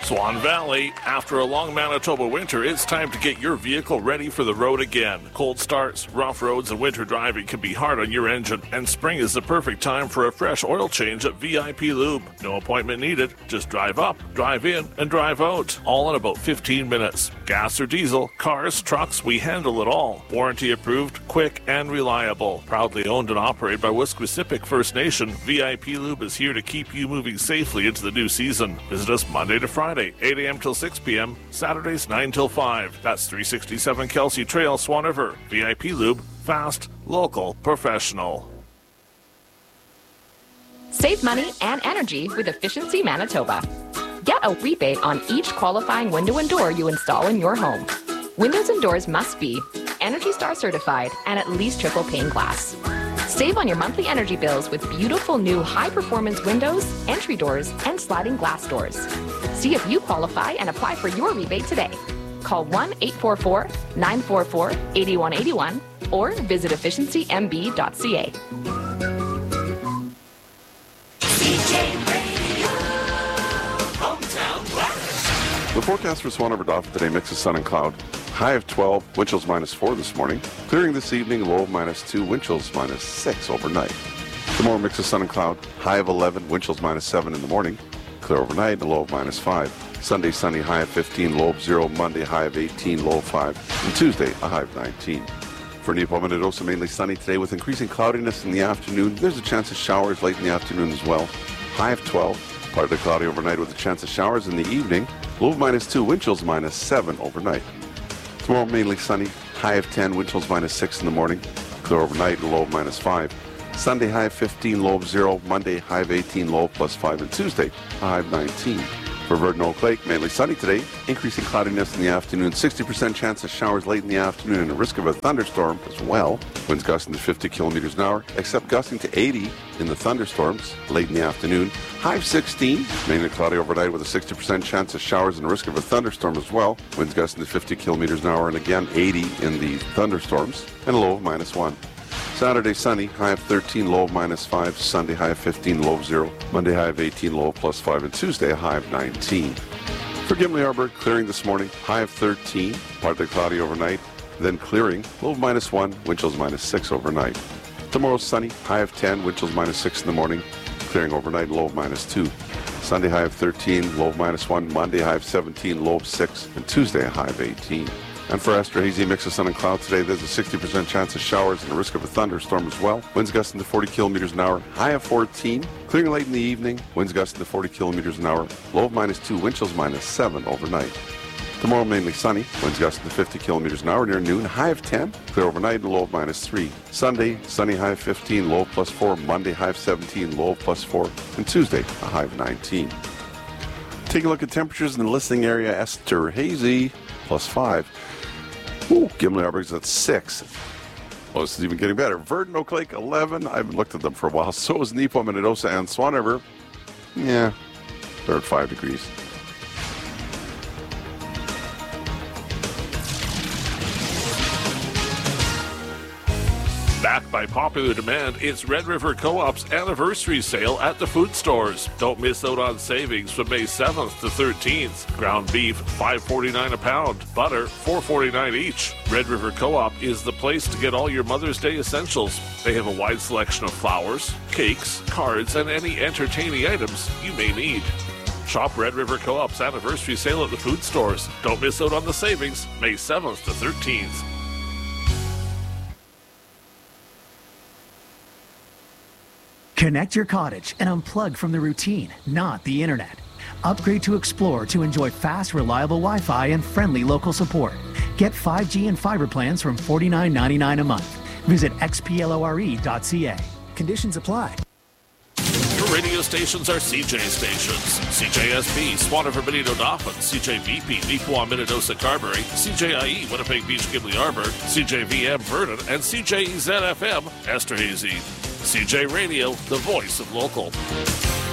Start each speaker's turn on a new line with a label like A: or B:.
A: Swan Valley, after a long Manitoba winter, it's time to get your vehicle ready for the road again. Cold starts, rough roads, and winter driving can be hard on your engine, and spring is the perfect time for a fresh oil change at VIP Lube. No appointment needed, just drive up, drive in, and drive out, all in about 15 minutes. Gas or diesel, cars, trucks, we handle it all. Warranty approved, quick, and reliable. Proudly owned and operated by Wesquisipic First Nation, VIP Lube is here to keep you moving safely into the new season. Visit us Monday to Friday, 8 a.m. till 6 p.m., Saturdays 9 till 5. That's 367 Kelsey Trail, Swan River. VIP Lube, fast, local, professional.
B: Save money and energy with Efficiency Manitoba. Get a rebate on each qualifying window and door you install in your home. Windows and doors must be Energy Star certified and at least triple pane glass. Save on your monthly energy bills with beautiful new high-performance windows, entry doors, and sliding glass doors. See if you qualify and apply for your rebate today. Call 1-844-944-8181 or visit efficiencymb.ca.
C: The forecast for Swan River Dauphin today mixes sun and cloud. High of 12, wind chills -4 this morning. Clearing this evening, low of -2, wind chills -6 overnight. Tomorrow mixes sun and cloud. High of 11, wind chills -7 in the morning. Clear overnight, a low of -5. Sunday sunny, high of 15, low of 0. Monday high of 18, low of 5. And Tuesday a high of 19. For Neepawa-Minnedosa, mainly sunny today with increasing cloudiness in the afternoon. There's a chance of showers late in the afternoon as well. High of 12, partly cloudy overnight with a chance of showers in the evening. Low of -2, wind chills -7 overnight. Tomorrow mainly sunny, high of 10, wind chills -6 in the morning. Clear overnight, low of -5. Sunday high of 15, low of 0. Monday high of 18, low of +5. And Tuesday high of 19. For Verdon Oak Lake, mainly sunny today, increasing cloudiness in the afternoon, 60% chance of showers late in the afternoon and a risk of a thunderstorm as well. Winds gusting to 50 kilometers an hour, except gusting to 80 in the thunderstorms late in the afternoon. High of 16, mainly cloudy overnight with a 60% chance of showers and a risk of a thunderstorm as well. Winds gusting to 50 kilometers an hour and again 80 in the thunderstorms and a low of -1. Saturday sunny, high of 13, low of -5. Sunday high of 15, low of 0. Monday high of 18, low of +5. And Tuesday a high of 19. For Gimli Harbor, clearing this morning, high of 13, partly cloudy overnight. Then clearing, low of -1, wind chills -6 overnight. Tomorrow sunny, high of 10, wind chills -6 in the morning. Clearing overnight, low of -2. Sunday high of 13, low of -1. Monday high of 17, low of 6. And Tuesday a high of 18. And for Esterhazy, mix of sun and cloud today, there's a 60% chance of showers and a risk of a thunderstorm as well. Winds gusting to 40 kilometers an hour, high of 14. Clearing late in the evening, winds gusting to 40 kilometers an hour, low of -2, wind chills -7 overnight. Tomorrow mainly sunny, winds gusting to 50 kilometers an hour near noon, high of 10. Clear overnight, low of -3. Sunday, sunny, high of 15, low of +4. Monday, high of 17, low of +4. And Tuesday, a high of 19. Take a look at temperatures in the listening area. Esterhazy, +5. Ooh, Gimli Harbor's at 6. Oh, this is even getting better. Verdon Oak Lake, 11. I haven't looked at them for a while. So is Neepawa-Minnedosa and Swan River. Yeah, they're at 5 degrees.
A: Backed by popular demand, it's Red River Co-op's anniversary sale at the food stores. Don't miss out on savings from May 7th to 13th. Ground beef, $5.49 a pound. Butter, $4.49 each. Red River Co-op is the place to get all your Mother's Day essentials. They have a wide selection of flowers, cakes, cards, and any entertaining items you may need. Shop Red River Co-op's anniversary sale at the food stores. Don't miss out on the savings, May 7th to 13th.
D: Connect your cottage and unplug from the routine, not the internet. Upgrade to Explore to enjoy fast, reliable Wi-Fi and friendly local support. Get 5G and fiber plans from $49.99 a month. Visit xplore.ca. Conditions apply.
A: Your radio stations are CJ stations. CJSB, Swan River Benito Dauphin, CJVP, Neepawa-Minnedosa Carberry, CJIE, Winnipeg Beach Gimli Harbor, CJVM Verdon, and CJEZ-FM Esterhazy. CJ Radio, the voice of local.